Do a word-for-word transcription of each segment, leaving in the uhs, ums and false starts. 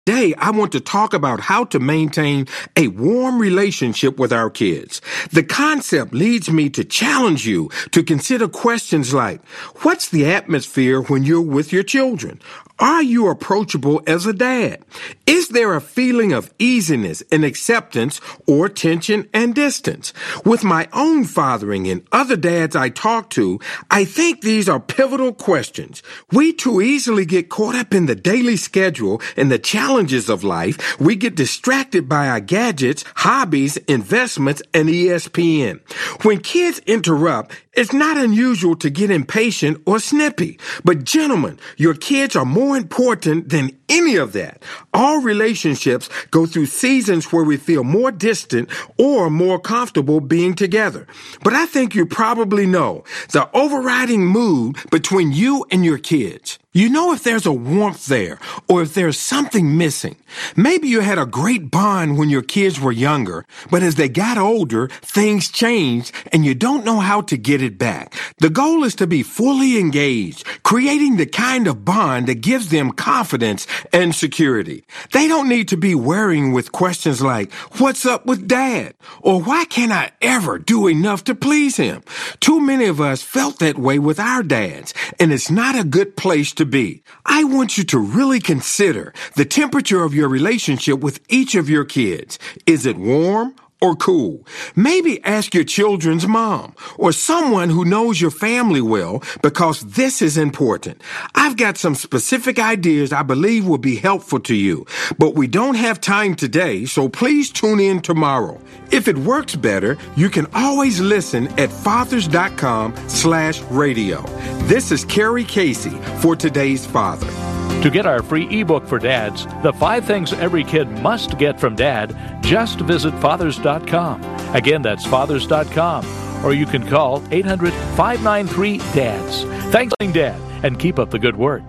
Today, I want to talk about how to maintain a warm relationship with our kids. The concept leads me to challenge you to consider questions like, what's the atmosphere when you're with your children? Are you approachable as a dad? Is there a feeling of easiness and acceptance or tension and distance? With my own fathering and other dads I talk to, I think these are pivotal questions. We too easily get caught up in the daily schedule and the challenges of life. We get distracted by our gadgets, hobbies, investments, and E S P N. When kids interrupt, it's not unusual to get impatient or snippy. But gentlemen, your kids are more important than any of that. All relationships go through seasons where we feel more distant or more comfortable being together. But I think you probably know the overriding mood between you and your kids. You know if there's a warmth there or if there's something missing. Maybe you had a great bond when your kids were younger, but as they got older, things changed and you don't know how to get it back. The goal is to be fully engaged, creating the kind of bond that gives them confidence and security. They don't need to be worrying with questions like, what's up with dad? Or why can't I ever do enough to please him? Too many of us felt that way with our dads, and it's not a good place to be. I want you to really consider the temperature of your relationship with each of your kids. Is it warm or cool? Maybe ask your children's mom or someone who knows your family well, because this is important. I've got some specific ideas I believe will be helpful to you, but we don't have time today, so please tune in tomorrow. If it works better, you can always listen at fathers.com slash radio. This is Kerry Casey for Today's Father. To get our free ebook for dads, The Five Things Every Kid Must Get from Dad, just visit fathers dot com. Again, that's fathers dot com. Or you can call eight hundred, five nine three, D A D S. Thanks, Dad, and keep up the good work.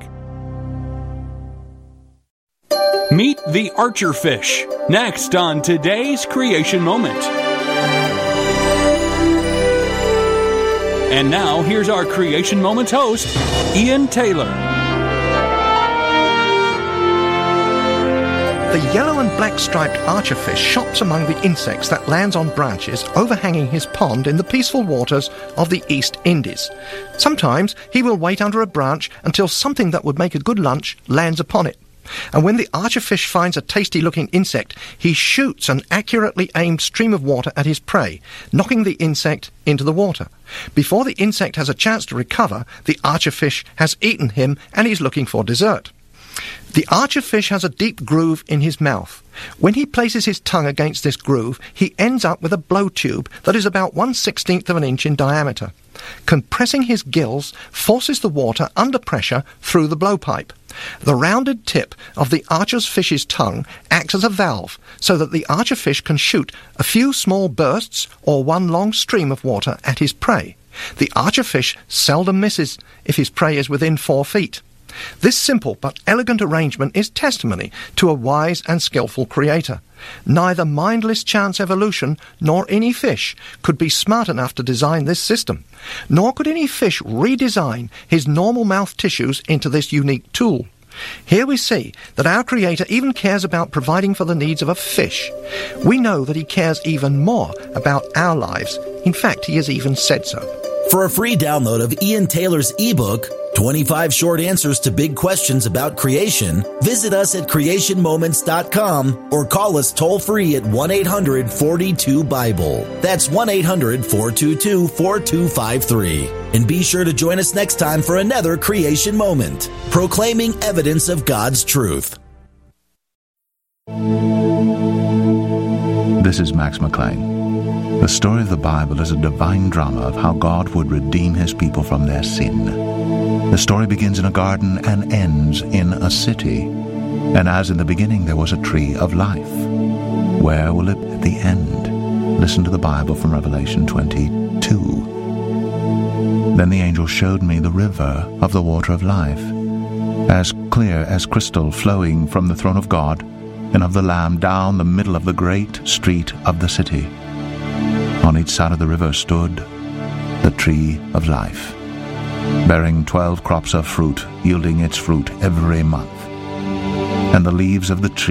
Meet the archerfish, next on today's Creation Moment. And now, here's our Creation Moment host, Ian Taylor. The yellow and black striped archerfish shops among the insects that lands on branches overhanging his pond in the peaceful waters of the East Indies. Sometimes he will wait under a branch until something that would make a good lunch lands upon it. And when the archerfish finds a tasty-looking insect, he shoots an accurately aimed stream of water at his prey, knocking the insect into the water. Before the insect has a chance to recover, the archerfish has eaten him and he's looking for dessert. The archerfish has a deep groove in his mouth. When he places his tongue against this groove, he ends up with a blowtube that is about one sixteenth of an inch in diameter. Compressing his gills forces the water under pressure through the blowpipe. The rounded tip of the archerfish's tongue acts as a valve so that the archerfish can shoot a few small bursts or one long stream of water at his prey. The archerfish seldom misses if his prey is within four feet. This simple but elegant arrangement is testimony to a wise and skillful creator. Neither mindless chance evolution nor any fish could be smart enough to design this system, nor could any fish redesign his normal mouth tissues into this unique tool. Here we see that our Creator even cares about providing for the needs of a fish. We know that He cares even more about our lives. In fact, He has even said so. For a free download of Ian Taylor's ebook, twenty-five Short Answers to Big Questions About Creation, visit us at creation moments dot com or call us toll-free at one eight hundred, four two, Bible. That's one eight hundred, four two two, four two five three. And be sure to join us next time for another Creation Moment, proclaiming evidence of God's truth. This is Max McLean. The story of the Bible is a divine drama of how God would redeem His people from their sin. The story begins in a garden and ends in a city. And as in the beginning there was a tree of life, where will it be at the end? Listen to the Bible from Revelation twenty-two. Then the angel showed me the river of the water of life, as clear as crystal, flowing from the throne of God and of the Lamb down the middle of the great street of the city. On each side of the river stood the tree of life, bearing twelve crops of fruit, yielding its fruit every month. and the leaves of the tree